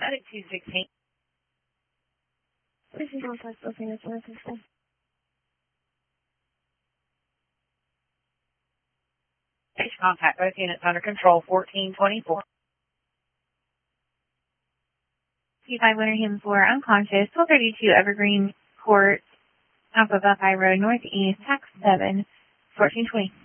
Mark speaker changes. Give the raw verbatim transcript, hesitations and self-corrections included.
Speaker 1: at two sixteen.
Speaker 2: This is Northwest Building Services.
Speaker 1: Contact both units under control, fourteen twenty-four.
Speaker 3: two five Winterham four, unconscious, twelve thirty-two Evergreen Court, Alpha Buckeye Road, Northeast, tax seven, fourteen twenty.